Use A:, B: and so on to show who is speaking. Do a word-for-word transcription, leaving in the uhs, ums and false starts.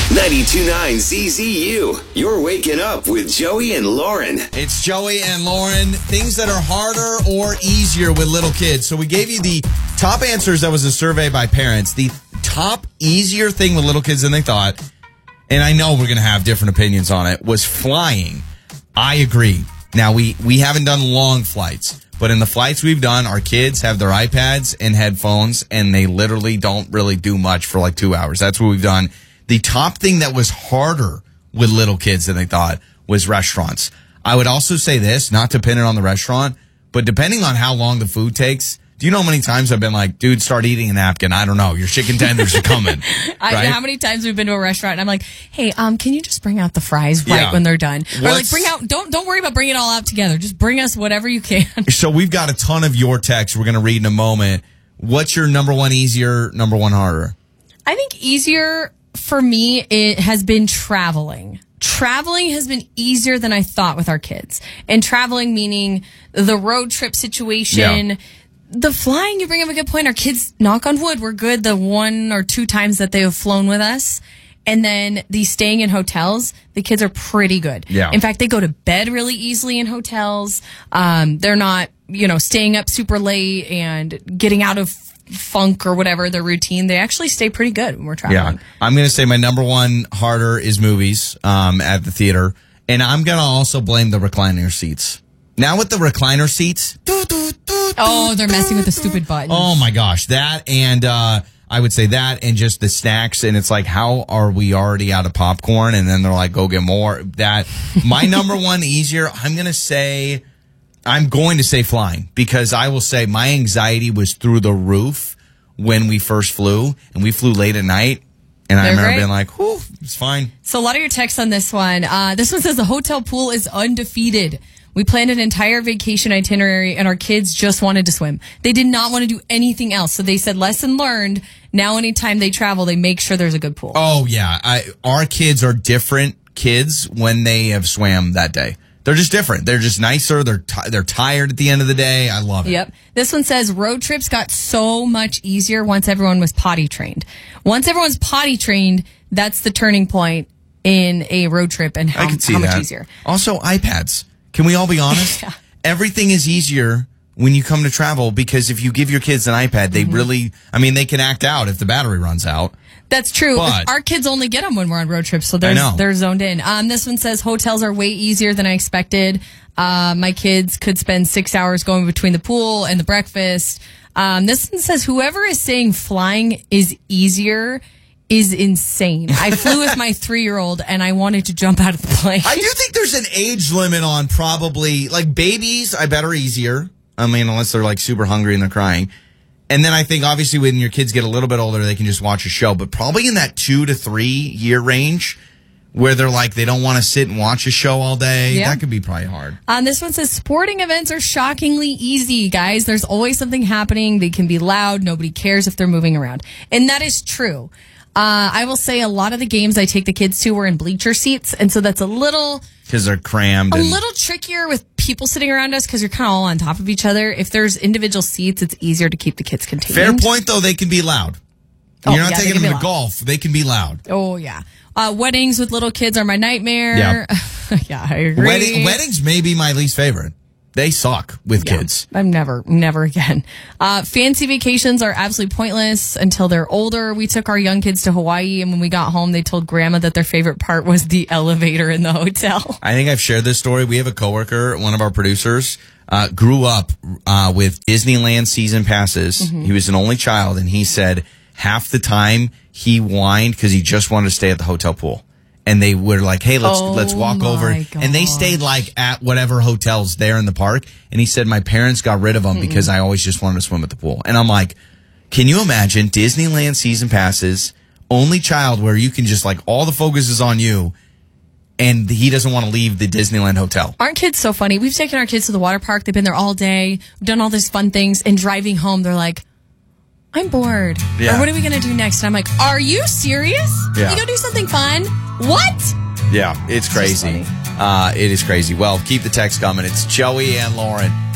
A: ninety-two point nine Z Z U. You're waking up with Joey and Lauren.
B: It's Joey and Lauren. Things that are harder or easier with little kids. So we gave you the top answers. That was a survey by parents. The top easier thing with little kids than they thought, and I know we're going to have different opinions on it, was flying. I agree. Now, we, we haven't done long flights, but in the flights we've done, our kids have their iPads and headphones, and they literally don't really do much for like two hours. That's what we've done. The top thing that was harder with little kids than they thought was restaurants. I would also say this, not to pin it on the restaurant, but depending on how long the food takes, do you know how many times I've been like, dude, start eating a napkin? I don't know. Your chicken tenders are coming.
C: I
B: right?
C: know how many times we've been to a restaurant and I'm like, hey, um, can you just bring out the fries right
B: Yeah.
C: when they're done?
B: What's,
C: or like bring out, don't don't worry about bringing it all out together. Just bring us whatever you can.
B: So we've got a ton of your texts we're going to read in a moment. What's your number one easier, number one harder?
C: I think easier for me, it has been traveling. Traveling has been easier than I thought with our kids. And traveling meaning the road trip situation.
B: Yeah.
C: The flying, you bring up a good point. Our kids, knock on wood, we're good the one or two times that they have flown with us. And then the staying in hotels, the kids are pretty good.
B: Yeah.
C: In fact, they go to bed really easily in hotels. Um, they're not, you know, staying up super late and getting out of funk or whatever, their routine. They actually stay pretty good when we're traveling.
B: Yeah. I'm going to say my number one harder is movies um, at the theater. And I'm going to also blame the recliner seats. Now with the recliner seats. Doo, doo, doo,
C: Oh, they're messing with the stupid buttons.
B: Oh, my gosh. That and uh, I would say that and just the snacks. And it's like, how are we already out of popcorn? And then they're like, go get more. That my number one easier, I'm going to say, I'm going to say flying because I will say my anxiety was through the roof when we first flew. And we flew late at night. And I
C: They're
B: remember
C: great.
B: being like, whew, it's fine.
C: So a lot of your texts on this one. Uh, this one says the hotel pool is undefeated. We planned an entire vacation itinerary and our kids just wanted to swim. They did not want to do anything else. So they said, lesson learned. Now anytime they travel, they make sure there's a good pool.
B: Oh, yeah. I, our kids are different kids when they have swam that day. They're just different. They're just nicer. They're t- they're tired at the end of the day. I love it.
C: Yep. This one says road trips got so much easier once everyone was potty trained. Once everyone's potty trained, that's the turning point in a road trip and how,
B: I can see
C: how much
B: that.
C: easier.
B: Also, iPads. Can we all be honest?
C: Yeah.
B: Everything is easier when you come to travel because if you give your kids an iPad, they mm-hmm. really, I mean, they can act out if the battery runs out.
C: That's true.
B: But,
C: our kids only get them when we're on road trips, so they're, they're zoned in. Um, this one says hotels are way easier than I expected. Uh, my kids could spend six hours going between the pool and the breakfast. Um, this one says whoever is saying flying is easier is insane. I flew with my three-year-old and I wanted to jump out of the plane.
B: I do think there's an age limit on probably, like babies, I bet are easier. I mean, unless they're like super hungry and they're crying. And then I think obviously when your kids get a little bit older, they can just watch a show. But probably in that two to three year range where they're like, they don't want to sit and watch a show all day.
C: Yeah.
B: That could be probably hard.
C: Um, this one says sporting events are shockingly easy, guys. There's always something happening. They can be loud. Nobody cares if they're moving around. And that is true. Uh, I will say a lot of the games I take the kids to were in bleacher seats. And so that's a little...
B: Because they're crammed.
C: A
B: and-
C: little trickier with people sitting around us because you're kind of all on top of each other. If there's individual seats, it's easier to keep the kids contained.
B: Fair point, though. They can be loud.
C: Oh,
B: You're not
C: yeah, they
B: taking
C: can
B: them
C: be
B: to
C: loud.
B: golf. They can be loud.
C: Oh, yeah. Uh, weddings with little kids are my nightmare.
B: Yeah.
C: Yeah, I agree.
B: Wedding, weddings may be my least favorite. They suck with
C: Yeah,
B: kids.
C: I'm never, never again. Uh, fancy vacations are absolutely pointless until they're older. We took our young kids to Hawaii, and when we got home, they told grandma that their favorite part was the elevator in the hotel.
B: I think I've shared this story. We have a coworker, one of our producers, uh, grew up uh, with Disneyland season passes. Mm-hmm. He was an only child, and he said half the time he whined because he just wanted to stay at the hotel pool. And they were like, hey, let's
C: Oh
B: let's walk
C: my
B: over.
C: gosh.
B: And they stayed like at whatever hotels there in the park. And he said, my parents got rid of them Mm-mm. because I always just wanted to swim at the pool. And I'm like, can you imagine Disneyland season passes, only child where you can just like all the focus is on you and he doesn't want to leave the Disneyland hotel.
C: Aren't kids so funny? We've taken our kids to the water park. They've been there all day. We've done all these fun things. And driving home, they're like, I'm bored.
B: Yeah.
C: Or what are we going to do next? And I'm like, are you serious?
B: Yeah.
C: You go do something fun? What?
B: Yeah, it's crazy. Uh, it is crazy. Well, keep the text coming. It's Joey and Lauren.